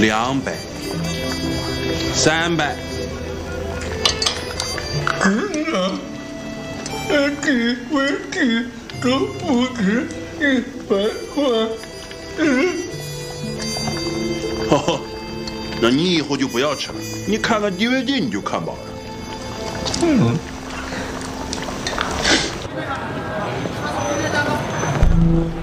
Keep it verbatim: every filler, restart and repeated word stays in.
两百，三百。 嗯啊，这问题都不止一百块。嗯。 呵呵，那你以后就不要吃了，你看看 D V D 你就看饱了。 嗯。嗯